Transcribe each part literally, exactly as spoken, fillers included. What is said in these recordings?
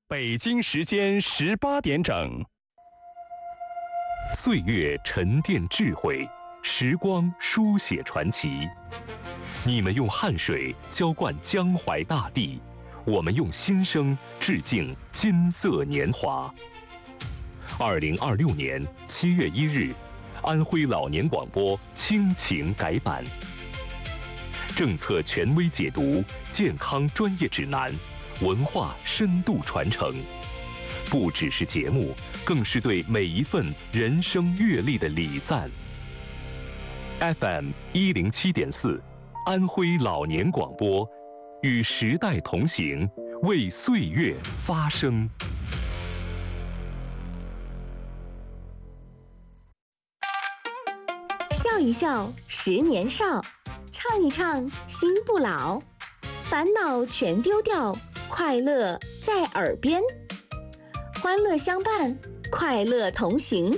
北京时间十八点整。 岁月沉淀智慧，时光书写传奇。你们用汗水浇灌江淮大地，我们用心声致敬金色年华。二零二六年七月一日，安徽老年广播亲情改版，政策权威解读，健康专业指南，文化深度传承，不只是节目，更是对每一份人生阅历的礼赞。F M 一零七点四，安徽老年广播，与时代同行，为岁月发声。 笑一笑，十年少；唱一唱，心不老。烦恼全丢掉，快乐在耳边。欢乐相伴，快乐同行。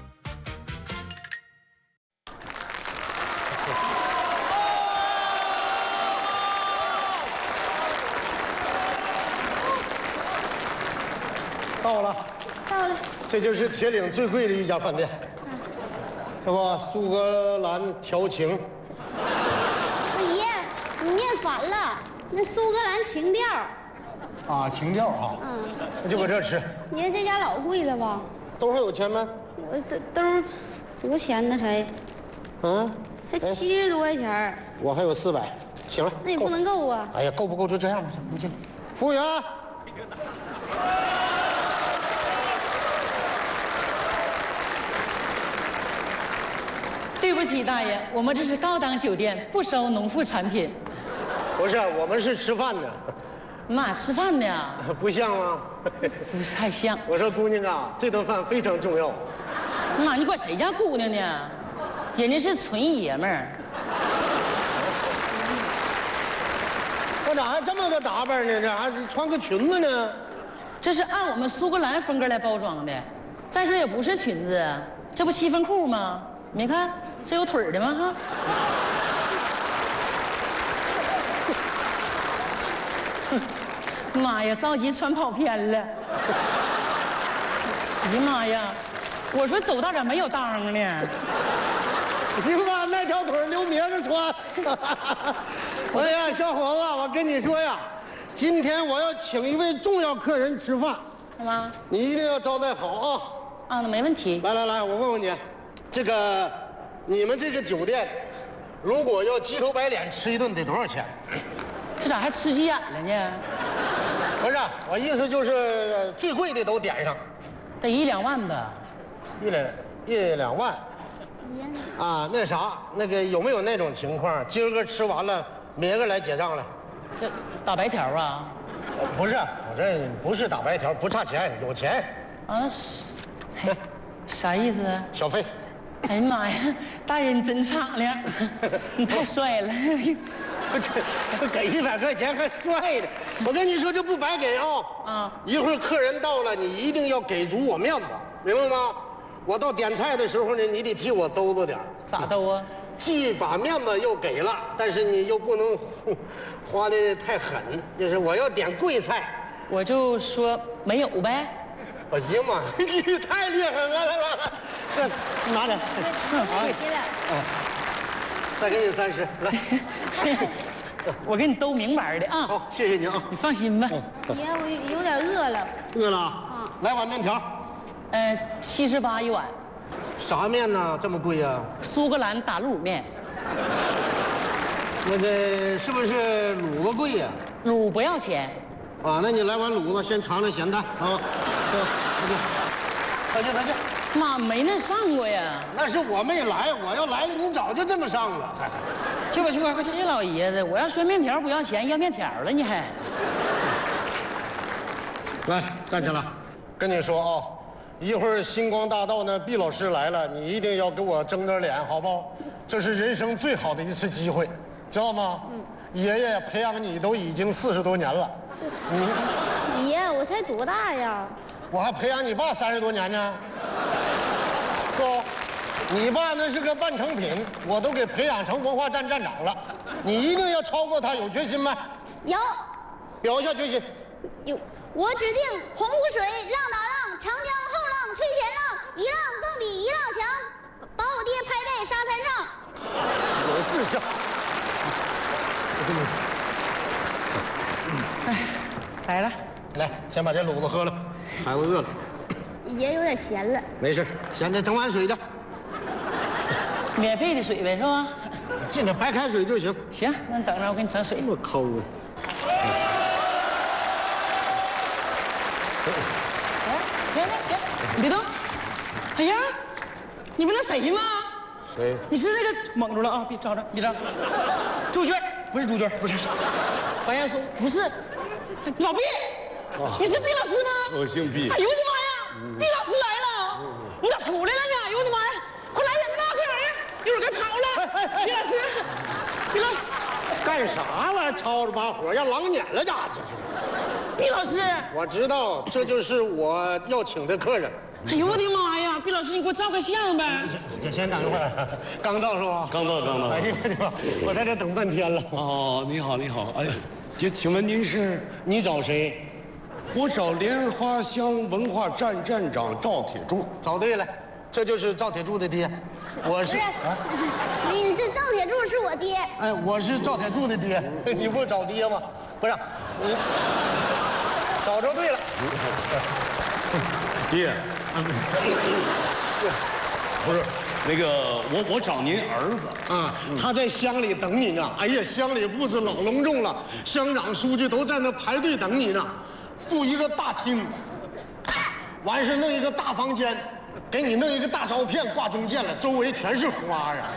到了， 到了， 这就是铁岭最贵的一家饭店，是吧？苏格兰调情。 爷，你念反了，那苏格兰情调。 啊，情调啊。嗯。那就搁这吃。 爷，这家老贵了吧？ 兜上有钱没？ 我兜兜多钱呢？才？ 嗯。 才七十多块钱。 我还有四百，行了。 那也不能够啊。 哎呀，够不够就这样吧，你进。服务员。 对不起，大爷，我们这是高档酒店，不收农副产品。 不是，我们是吃饭的。 妈，吃饭的呀？ 不像吗？ 不是太像。 我说姑娘啊，这顿饭非常重要。 妈，你管谁家姑娘呢？人家是纯爷们儿。 我咋还这么个打扮呢？这还穿个裙子呢？ 这是按我们苏格兰风格来包装的。再说也不是裙子，这不七分裤吗？没看这有腿的吗？哈！妈呀，着急穿跑偏了！哎呀妈呀！我说走道咋没有裆呢？ 行吧，那条腿留明儿穿。哎呀，小伙子，我跟你说呀，今天我要请一位重要客人吃饭， 干嘛？ 你一定要招待好啊！ 啊，那没问题。 来来来，我问问你，这个你们这个酒店，如果要鸡头白脸吃一顿得多少钱？ 这咋还吃急眼了呢？ 不是，我意思就是最贵的都点上， 得一两万吧。 一两一两万。啊，那啥，那个有没有那种情况，今儿个吃完了，明儿个来结账了？ 这打白条啊？ 不是，我这不是打白条，不差钱，有钱。 啊，是，哎，啥意思啊？ 小费。 哎呀妈呀，大人真敞亮，你太帅了。 这给一百块钱还帅的，我跟你说这不白给啊！啊，一会儿客人到了，你一定要给足我面子，明白吗？我到点菜的时候呢，你得替我兜着点。 咋兜啊？ 既把面子又给了，但是你又不能花的太狠，就是我要点贵菜， 我就说没有呗。 哎呀妈，你太厉害了！来来来，来拿点。 谢谢了。 嗯，再给你三十，来。 我给你兜明白的啊。 好，谢谢您啊。 你放心吧。 爷，我有点饿了。 饿了啊？来碗面条。 呃，七十八一碗。 啥面呢？这么贵呀？ 苏格兰打卤面。 那个是不是卤子贵呀？ 卤不要钱。 啊，那你来碗卤子，先尝尝咸淡啊。快去快去。 妈，没那上过呀。 那是我没来，我要来了，你早就这么上了。去吧去吧，快去。 这老爷子，我要说面条不要钱，要面条了你还。 来，站起来，跟你说啊，一会儿星光大道呢，毕老师来了，你一定要给我争点脸，好不好？这是人生最好的一次机会，知道吗？嗯。爷爷培养你都已经四十多年了， 你爷，我才多大呀？ 我还培养你爸三十多年呢。不，你爸那是个半成品，我都给培养成文化站站长了。你一定要超过他，有决心吗？ 有。 表一下决心。 有，我指定洪湖水浪打浪，长江后浪推前浪，一浪更比一浪强，把我爹拍在沙滩上。 有志向。 哎，来了， 来，先把这卤子喝了，孩子饿了。 爷有点咸了。 没事，现在整碗水去。 免费的水呗，是吧？ 进点白开水就行。 行，那你等着，我给你整水这。么抠啊！ 来，别别别，你别动！哎呀，你不那谁吗？ 谁？ 你是那个蒙住了啊！别找着，别找。朱娟，不是朱娟，不是。白岩松，不是。老毕，你是毕老师吗？ 我姓毕。 哎呦我的妈呀！毕老师来了，你咋出来了呢？哎呦我的妈呀！快来人呐，快点人！一会儿该跑了。毕老师，毕老师， 干啥玩意儿？吵着把火，让狼撵了咋？这是。 毕老师， 我知道，这就是我要请的客人。 哎呦我的妈呀！毕老师，你给我照个相呗。 先先等一会儿，刚到是吧？ 刚到，刚到。 哎呀我的妈！我在这等半天了。 哦，你好，你好。哎，就请问您是？ 你找谁？ 我找莲花乡文化站站长赵铁柱。 找对了，这就是赵铁柱的爹。我是。 你这赵铁柱是我爹。 哎，我是赵铁柱的爹。你不找爹吗？不是，你找着对了。 爹。不是，那个我我找您儿子啊，他在乡里等你呢。哎呀，乡里布置老隆重了，乡长、书记都在那排队等你呢。布一个大厅，完事弄一个大房间，给你弄一个大照片挂中间了，周围全是花啊。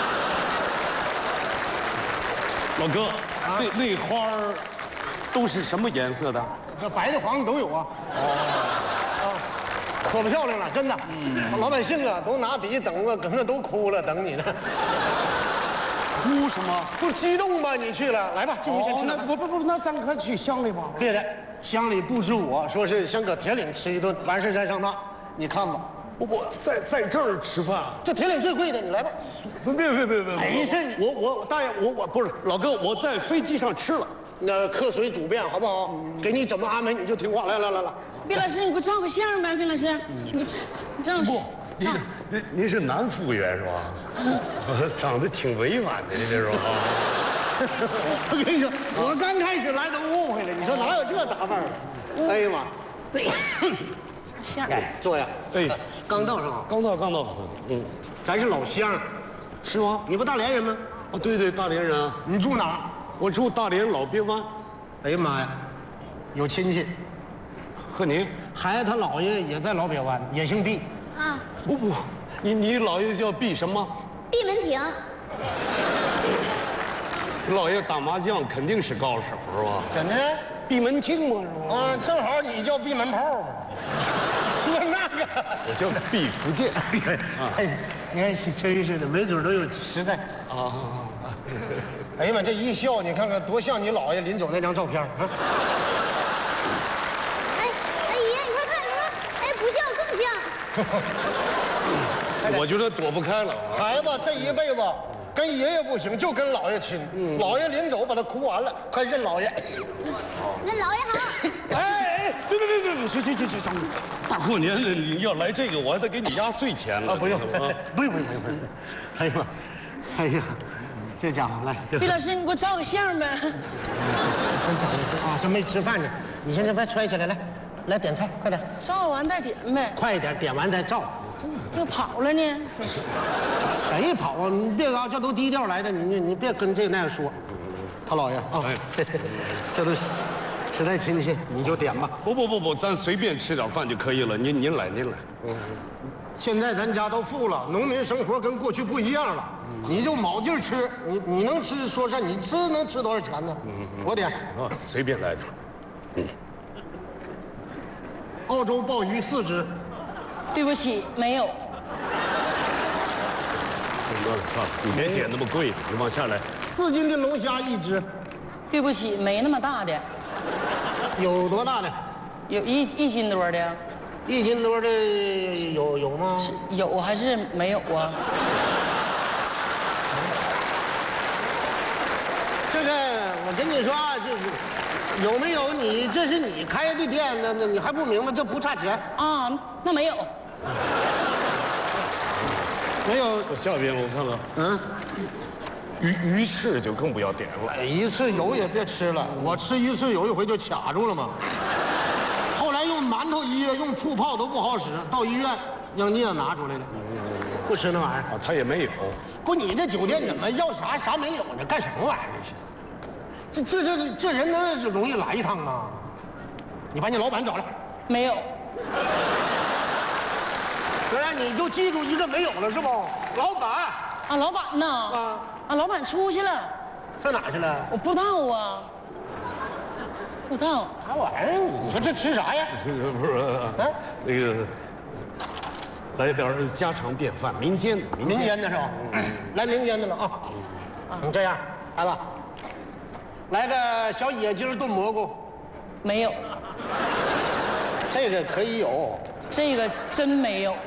老哥，那那花儿都是什么颜色的？ 这白的、黄的都有啊。哦，啊，可漂亮了，真的。嗯，老百姓啊都拿笔等着，搁那都哭了，等你呢。 哭什么？ 不激动吗？你去了，来吧，进屋先吃。 那不不不，那咱可去乡里吧？ 别的，乡里布置我说是先搁铁岭吃一顿，完事再上那，你看吧。 我我在在这儿吃饭， 这铁岭最贵的，你来吧。 别别别别别， 没事， 我我大爷，我我不是老哥，我在飞机上吃了。 那客随主便，好不好？给你怎么安排你就听话。来来来来， 毕老师，你给我照个相呗，毕老师，你你照不，您您您是男服务员是吧？长得挺委婉的，您这是吧？ 我跟你说，我刚开始来都误会了，你说哪有这打扮的？哎呀妈！ 相， 哎，坐下。 哎， 刚到是吧？ 刚到刚到，嗯， 咱是老乡， 是吗？ 你不大连人吗？ 哦，对对，大连人啊。 你住哪儿？ 我住大连老鳖湾。 哎呀妈呀，有亲戚。 和您？ 孩子他姥爷也在老鳖湾，也姓毕。 啊， 不不，你你姥爷叫毕什么？ 闭门挺。 姥爷打麻将肯定是高手是吧？ 怎的？ 闭门听嘛是吧？ 啊，正好你叫闭门炮嘛。说那个， 我叫毕福建。 哎，你看真是的，没准都有实在。 啊。 哎呀妈，这一笑，你看看多像你姥爷临走那张照片啊！ 哎哎爷，你快看，你看，哎不像更像。 我觉得躲不开了。 孩子这一辈子跟爷爷不行，就跟姥爷亲。姥爷临走把他哭完了，快认姥爷。 那老爷好。 哎哎，别别别别别，行行行行行，大过年的你要来这个，我还得给你压岁钱了。 啊，不用，不用不用不用不用。哎呀妈，哎呀，这家伙来。 毕老师，你给我照个相呗。 先等一会儿啊，这没吃饭呢。你现在快揣起来，来，来点菜，快点。 照完再点呗。 快一点，点完再照。 又跑了呢。 谁跑啊？你别啊，这都低调来的，你你你别跟这那样说。他姥爷啊，这都实在亲戚，你就点吧。 不不不不，咱随便吃点饭就可以了。您您来您来。嗯。 现在咱家都富了，农民生活跟过去不一样了。你就卯劲儿吃，你你能吃说事，你吃能吃多少钱呢？我点啊，随便来点。嗯。 澳洲鲍鱼四只。 对不起，没有。 算了算了，你别点那么贵的，你往下来。 四斤的龙虾一只。 对不起，没那么大的。 有多大的？ 有一一斤多的。 一斤多的有有吗？ 有还是没有啊？ 这个我跟你说啊，就是有没有你？这是你开的店，那那你还不明白？这不差钱。 啊，那没有。 没有。 下边我看看， 嗯， 鱼鱼翅就更不要点了。 哎一次有也别吃了，我吃一次有一回就卡住了嘛。后来用馒头掖，用醋泡都不好使，到医院让聂拿出来了。不吃那玩意儿啊，他也没有。 不，你这酒店怎么要啥啥没有呢？干什么玩意儿这是？这这这这人能容易来一趟吗？你把你老板找来。 没有。 原来你就记住一个没有了是不？老板。 啊，老板呢？ 啊啊，老板出去了。 上哪去了？ 我不知道啊。不知道。 啥玩意儿？你说这吃啥呀？ 不是啊，那个来点家常便饭，民间的。 民间的是吧？来民间的了啊！你这样，孩子，来个小野鸡炖蘑菇。 没有。 这个可以有。 这个真没有。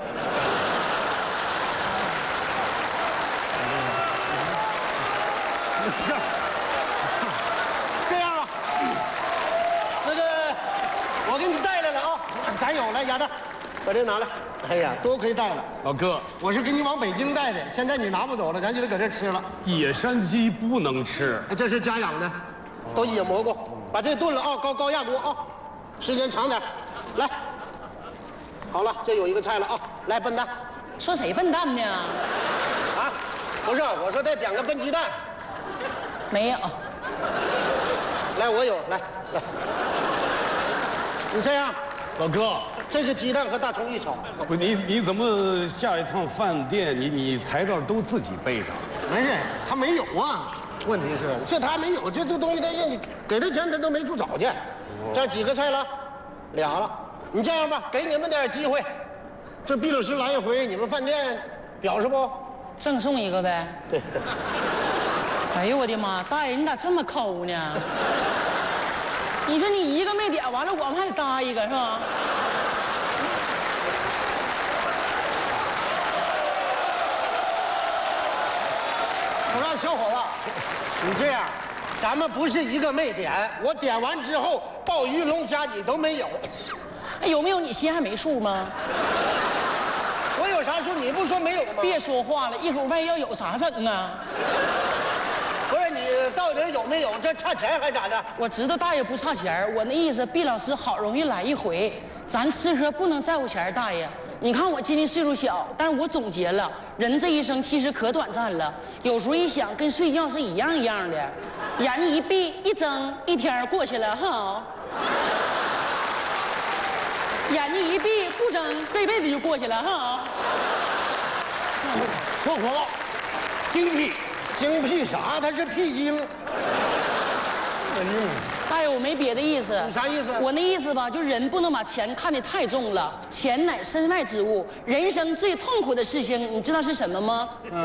这样吧，那个我给你带来了啊，咱有来，丫头，把这拿来。哎呀，都可以带了。 老哥， 我是给你往北京带的，现在你拿不走了，咱就得搁这吃了。 野山鸡不能吃， 这是家养的，都野蘑菇，把这炖了啊，高高压锅啊，时间长点。来，好了，这有一个菜了啊，来笨蛋。 说谁笨蛋呢？ 啊，不是，我说再点个笨鸡蛋。 没有。 来，我有，来来。你这样， 老哥， 这个鸡蛋和大葱一炒。 不，你你怎么下一趟饭店，你你材料都自己背着？ 没事，他没有啊。问题是这他没有，这这东西他让你给他钱，他都没处找去。这几个菜了，俩了。你这样吧，给你们点机会，这毕老师来一回，你们饭店表示不？ 赠送一个呗。 对。 哎呦我的妈，大爷你咋这么抠呢？你说你一个没点，完了我们还得搭一个是吧？ 我让小伙子，你这样，咱们不是一个没点，我点完之后，鲍鱼龙虾你都没有。 哎，有没有你心还没数吗？ 我有啥数？你不说没有吗？ 别说话了，一会儿万一要有啥整啊？ 不是你到底有没有？这差钱还咋的？ 我知道大爷不差钱儿，我那意思，毕老师好容易来一回，咱吃喝不能在乎钱儿。大爷，你看我今年岁数小，但是我总结了，人这一生其实可短暂了，有时候一想跟睡觉是一样一样的，眼睛一闭一睁，一天儿过去了哈。眼睛一闭不睁，这辈子就过去了哈。 说活了，精辟。 精辟啥？他是屁精。 大爷，我没别的意思。 你啥意思？ 我那意思吧，就人不能把钱看得太重了，钱乃身外之物。人生最痛苦的事情，你知道是什么吗？